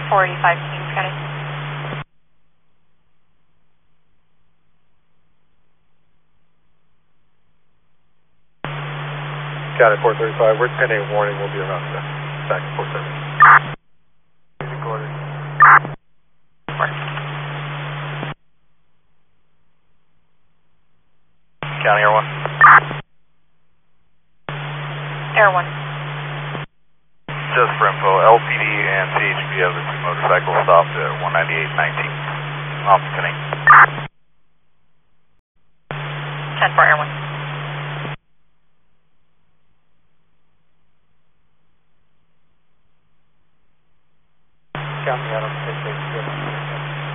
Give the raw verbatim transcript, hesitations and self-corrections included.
four eighty-five, King County. Got it, four thirty-five. We're ten eight warning. We'll be around the back at four thirty. Recorded. County Air one. Air one. Just for info, L P D and C H P of the two motorcycles stopped at one ninety-eight nineteen. Off the ten eight. ten four Air one.